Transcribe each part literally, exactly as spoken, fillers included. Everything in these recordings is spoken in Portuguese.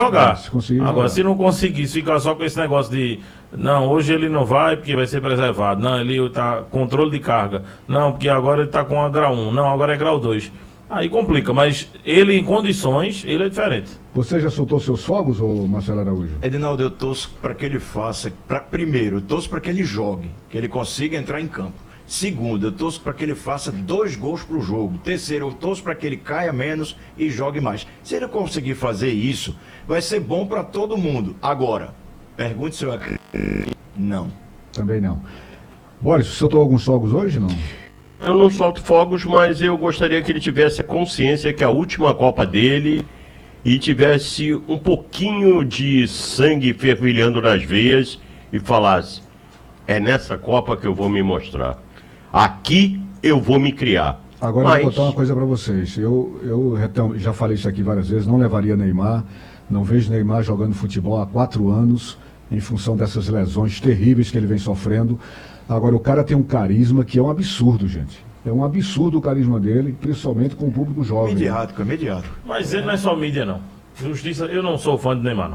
jogar. Se conseguir Agora, jogar. se não conseguir, se ficar só com esse negócio de não, hoje ele não vai porque vai ser preservado. Não, ele tá controle de carga. Não, porque agora ele tá com a grau um. Não, agora é grau dois. Aí complica, mas ele em condições, ele é diferente. Você já soltou seus fogos, ô Marcelo Araújo? Edinaldo, eu torço para que ele faça, pra, primeiro, eu torço para que ele jogue, que ele consiga entrar em campo. Segundo, eu torço para que ele faça dois gols pro jogo. Terceiro, eu torço para que ele caia menos e jogue mais. Se ele conseguir fazer isso, vai ser bom para todo mundo. Agora, pergunte se eu acredito. Não. Também não. Boris, você soltou alguns fogos hoje, não? Eu não solto fogos, mas eu gostaria que ele tivesse a consciência que a última Copa dele e tivesse um pouquinho de sangue fervilhando nas veias e falasse: é nessa Copa que eu vou me mostrar. Aqui eu vou me criar. Agora mas... eu vou botar uma coisa para vocês. Eu, eu então, já falei isso aqui várias vezes, não levaria Neymar. Não vejo Neymar jogando futebol há quatro anos, em função dessas lesões terríveis que ele vem sofrendo. Agora, o cara tem um carisma que é um absurdo, gente. É um absurdo o carisma dele, principalmente com o público jovem. Mediático, é mediático. Mas ele não é só mídia, não. Justiça, eu não sou fã de Neymar, não.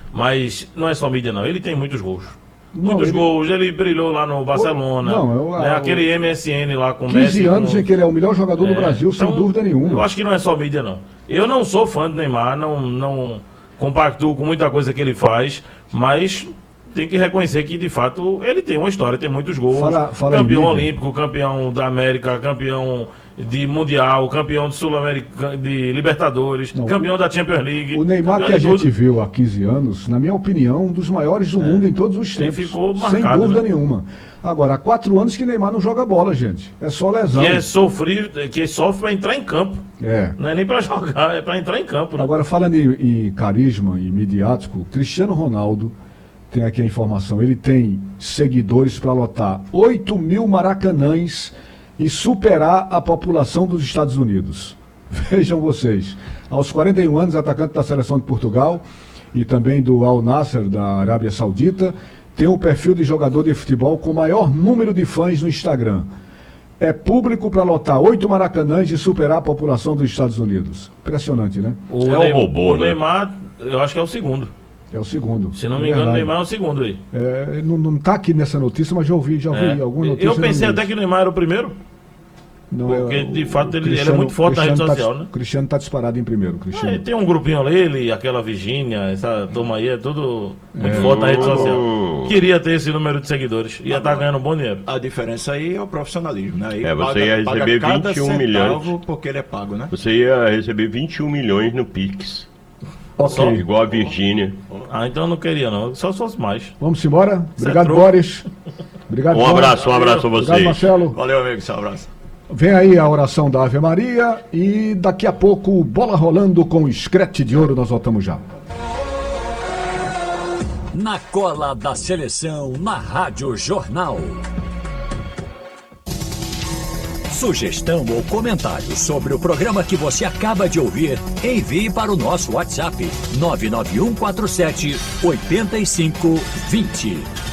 Mas não é só mídia, não. Ele tem muitos gols. Não, muitos ele... gols. Ele brilhou lá no Barcelona. Não, eu, né? eu, Aquele M S N lá com quinze Messi. anos no... em que ele é o melhor jogador é, do Brasil, sem então, dúvida nenhuma. Eu acho que não é só mídia, não. Eu não sou fã de Neymar, não, não compactuo com muita coisa que ele faz, mas tem que reconhecer que, de fato, ele tem uma história, tem muitos gols. Fala, fala campeão olímpico, campeão da América, campeão de Mundial, campeão de Sul-Americana, de Libertadores, Não, campeão da Champions League. O Neymar que a gente viu há quinze anos, na minha opinião, um dos maiores do é. mundo em todos os tempos. Ele ficou marcado, sem dúvida né? nenhuma. Agora, há quatro anos que Neymar não joga bola, gente. É só lesão. Que é sofrer, que sofre para entrar em campo. É. Não é nem para jogar, é para entrar em campo. Né? Agora, falando em, em carisma e midiático, Cristiano Ronaldo, tem aqui a informação, ele tem seguidores para lotar oito mil maracanãs e superar a população dos Estados Unidos. Vejam vocês, aos quarenta e um anos, atacante da seleção de Portugal e também do Al Nassr da Arábia Saudita, tem um perfil de jogador de futebol com maior número de fãs no Instagram. É público para lotar oito maracanãs e superar a população dos Estados Unidos. Impressionante, né? O é Neymar, um robô, o né? Neymar, eu acho que é o segundo. É o segundo. Se não me é engano, o verdade. Neymar é o segundo aí. É, não, não tá aqui nessa notícia, mas já ouvi, já ouvi É. alguma notícia. Eu pensei até que o Neymar era o primeiro. Não, porque, é, de fato, ele, ele é Cristiano- muito forte na rede Cristiano social, tá, né? Cristiano está disparado em primeiro, Cristiano. É, tem um grupinho ali, ele, aquela Virgínia, essa turma aí, é tudo muito forte na rede social. Queria ter esse número de seguidores. Ia estar ganhando um bom dinheiro. A diferença aí é o profissionalismo, né? Aí É, você paga- ia paga receber cada vinte e um centavo milhões. porque ele é pago, né? Você ia receber vinte e um milhões no Pix. Ok. Igual a Virgínia. Ah, então eu não queria não. Só se fosse mais. Vamos embora? Obrigado, Centro. Boris. Obrigado, Um João. abraço, um abraço a Obrigado, vocês. Marcelo. Valeu, amigo. Um abraço. Vem aí a oração da Ave Maria e daqui a pouco, bola rolando com o Screte de Ouro. Nós voltamos já. Na cola da seleção, na Rádio Jornal. Sugestão ou comentário sobre o programa que você acaba de ouvir, envie para o nosso WhatsApp nove nove um quatro sete oito cinco dois zero.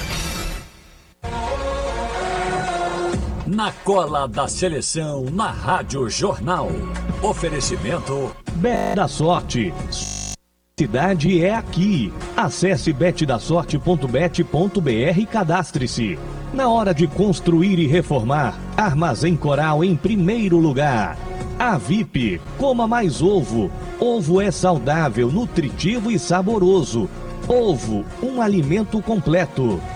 Na cola da seleção, na Rádio Jornal. Oferecimento Bet da Sorte. Cidade é aqui. Acesse bet da sorte ponto bet ponto br e cadastre-se. Na hora de construir e reformar, Armazém Coral em primeiro lugar. A V I P, coma mais ovo. Ovo é saudável, nutritivo e saboroso. Ovo, um alimento completo.